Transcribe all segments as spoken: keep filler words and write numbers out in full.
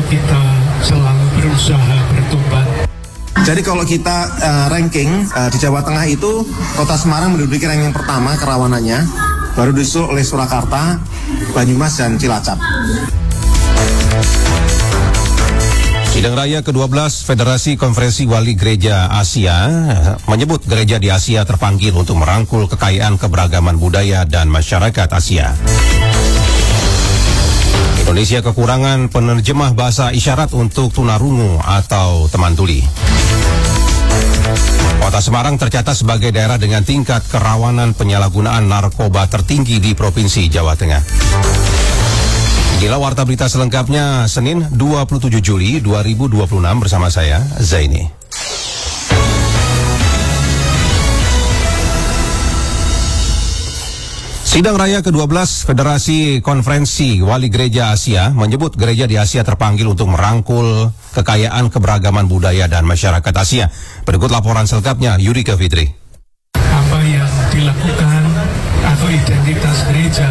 kita selalu berusaha bertobat. Jadi kalau kita uh, ranking uh, di Jawa Tengah itu Kota Semarang menduduki ranking pertama kerawanannya, baru disusul oleh Surakarta, Banyumas dan Cilacap. Sidang Raya kedua belas Federasi Konferensi Wali Gereja Asia menyebut gereja di Asia terpanggil untuk merangkul kekayaan keberagaman budaya dan masyarakat Asia. Indonesia kekurangan penerjemah bahasa isyarat untuk tunarungu atau teman tuli. Kota Semarang tercatat sebagai daerah dengan tingkat kerawanan penyalahgunaan narkoba tertinggi di Provinsi Jawa Tengah. Inilah warta berita selengkapnya Senin dua puluh tujuh Juli dua ribu dua puluh enam bersama saya, Zaini. Sidang Raya kedua belas Federasi Konferensi Wali Gereja Asia menyebut gereja di Asia terpanggil untuk merangkul kekayaan keberagaman budaya dan masyarakat Asia. Berikut laporan selengkapnya Yurika Fitri. Apa yang dilakukan atau identitas gereja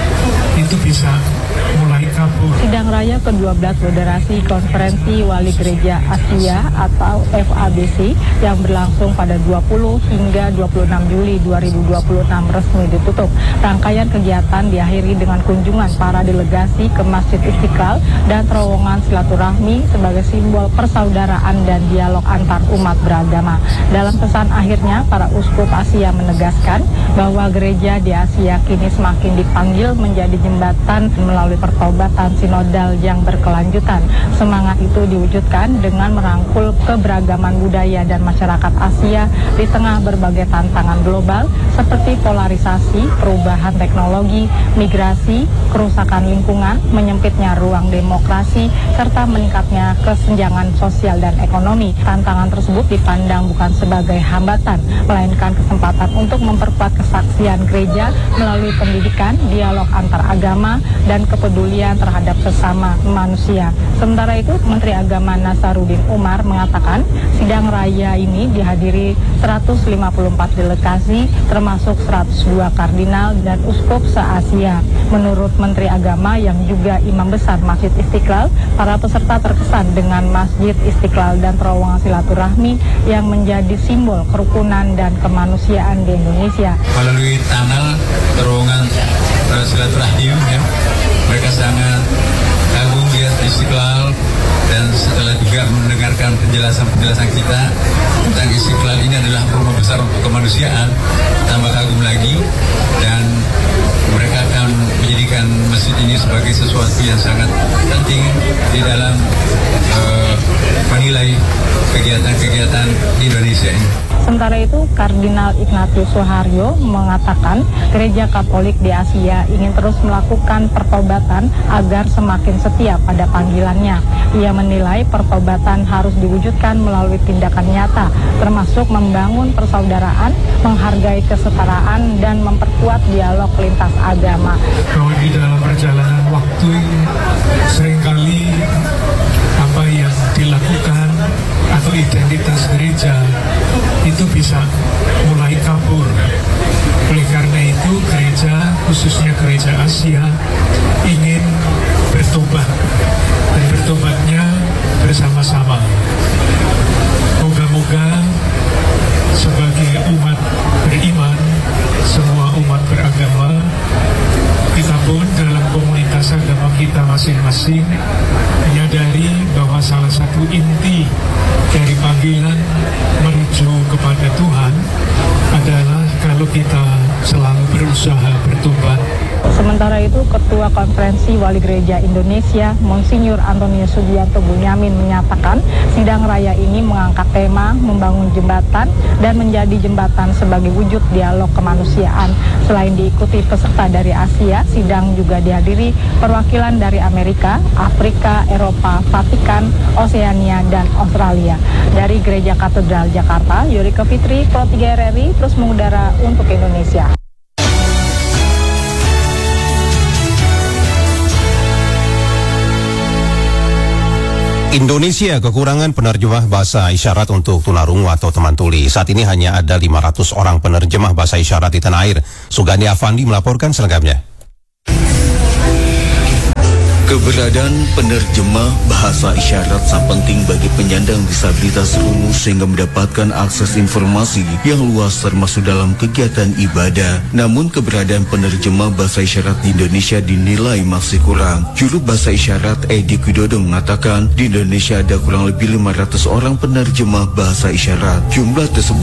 itu bisa mulai kabur. Sidang Raya kedua belas Federasi Konferensi Wali Gereja Asia atau F A B C yang berlangsung pada dua puluh hingga dua puluh enam Juli dua ribu dua puluh enam resmi ditutup. Rangkaian kegiatan diakhiri dengan kunjungan para delegasi ke Masjid Istiqlal dan terowongan silaturahmi sebagai simbol persaudaraan dan dialog antar umat beragama. Dalam pesan akhirnya, para uskup Asia menegaskan bahwa gereja di Asia kini semakin dipanggil menjadi jembatan melalui pertobatan sinodal yang berkelanjutan. Semangat itu diwujudkan dengan merangkul keberagaman budaya dan masyarakat Asia di tengah berbagai tantangan global seperti polarisasi, perubahan teknologi, migrasi, kerusakan lingkungan, menyempitnya ruang demokrasi, serta meningkatnya kesenjangan sosial dan ekonomi. Tantangan tersebut dipandang bukan sebagai hambatan, melainkan kesempatan untuk memperkuat kesaksian gereja melalui pendidikan, dialog antar agama, dan kepedulian terhadap sesama manusia. Sementara itu, Menteri Agama Nasaruddin Umar mengatakan sidang raya ini dihadiri seratus lima puluh empat delegasi, termasuk seratus dua kardinal dan uskup se-Asia. Menurut Menteri Agama yang juga imam besar Masjid Istiqlal, para peserta terkesan dengan Masjid Istiqlal dan terowongan silaturahmi yang menjadi simbol kerukunan dan kemanusiaan di Indonesia. Melalui tunnel terowongan silaturahmi, ya, mereka sangat kagum lihat Istiqlal, dan setelah juga mendengarkan penjelasan-penjelasan kita tentang Istiqlal ini adalah rumah besar untuk kemanusiaan, tambah kagum lagi, dan mereka akan menjadikan masjid ini sebagai sesuatu yang sangat penting di dalam uh, menilai kegiatan-kegiatan di Indonesia ini. Sementara itu, Kardinal Ignatius Suharyo mengatakan gereja Katolik di Asia ingin terus melakukan pertobatan agar semakin setia pada panggilannya. Ia menilai pertobatan harus diwujudkan melalui tindakan nyata, termasuk membangun persaudaraan, menghargai kesetaraan, dan memperkuat dialog lintas agama. Bahwa di dalam perjalanan waktu seringkali apa yang dilakukan atau identitas gereja itu bisa mulai kabur. Oleh karena itu, gereja, khususnya gereja Asia, ingin bertobat, dan bertobatnya bersama-sama. Moga-moga sebagai umat beriman, semua umat beragama, kita pun dalam komunitas agama kita masing-masing menyadari bahwa salah satu inti dari panggilan menuju kepada Tuhan adalah kalau kita selalu berusaha bertobat. Sementara itu, Ketua Konferensi Wali Gereja Indonesia, Monsinyur Antonius Sugianto Bunyamin menyatakan sidang raya ini mengangkat tema membangun jembatan dan menjadi jembatan sebagai wujud dialog kemanusiaan. Selain diikuti peserta dari Asia, sidang juga dihadiri perwakilan dari Amerika, Afrika, Eropa, Vatikan, Oseania, dan Australia. Dari Gereja Katedral Jakarta, Yurika Fitri, Pro tiga R R I, terus mengudara untuk Indonesia. Indonesia kekurangan penerjemah bahasa isyarat untuk tunarungu atau teman tuli. Saat ini hanya ada lima ratus orang penerjemah bahasa isyarat di tanah air. Sugandi Afandi melaporkan selengkapnya. Keberadaan penerjemah bahasa isyarat sangat penting bagi penyandang disabilitas rumus sehingga mendapatkan akses informasi yang luas termasuk dalam kegiatan ibadah. Namun keberadaan penerjemah bahasa isyarat di Indonesia dinilai masih kurang. Juru bahasa isyarat Edi Widodo mengatakan di Indonesia ada kurang lebih lima ratus orang penerjemah bahasa isyarat. Jumlah tersebut